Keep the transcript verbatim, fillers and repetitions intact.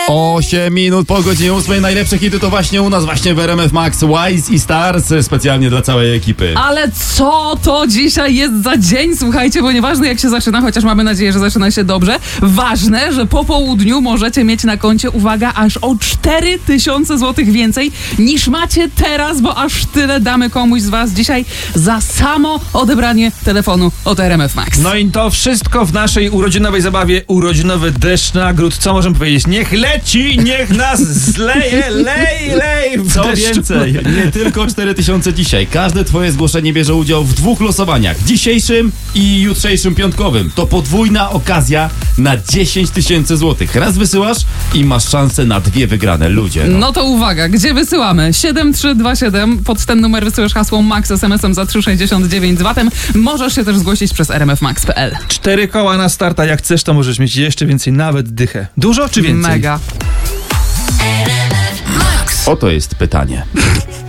osiem minut po godzinie ósmej. Najlepsze hity to właśnie u nas, właśnie w R M F Max. Wise i Stars specjalnie dla całej ekipy. Ale co to dzisiaj jest za dzień? Słuchajcie, bo nieważne jak się zaczyna, chociaż mamy nadzieję, że zaczyna się dobrze. Ważne, że po południu możecie mieć na koncie, uwaga, aż o cztery tysiące złotych więcej niż macie teraz, bo aż tyle damy komuś z was dzisiaj za samo odebranie telefonu od R M F Max. No i to wszystko w naszej urodzinowej zabawie. Urodzinowy deszcz nagród. Co możemy powiedzieć? Niech leci, niech nas zleje, lej, lej w Co deszczu. więcej, nie tylko cztery tysiące dzisiaj. Każde twoje zgłoszenie bierze udział w dwóch losowaniach. Dzisiejszym i jutrzejszym piątkowym. To podwójna okazja na dziesięć tysięcy złotych. Raz wysyłasz i masz szansę na dwie wygrane, ludzie. No. No to uwaga, gdzie wysyłamy? siedem trzy dwa siedem, pod ten numer wysyłasz hasło MAX es em esem za trzy sześćdziesiąt dziewięć z VAT-em. Możesz się też zgłosić przez r m f max kropka p l. Cztery koła na starta. Jak chcesz, to możesz mieć jeszcze więcej, nawet dychę. Dużo czy więcej? Mega. Oto jest pytanie.